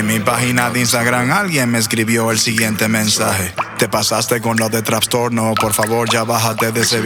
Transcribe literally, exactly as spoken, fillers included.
mi página de Instagram alguien me escribió el siguiente mensaje: te pasaste con lo de trastorno, por favor ya bájate de ese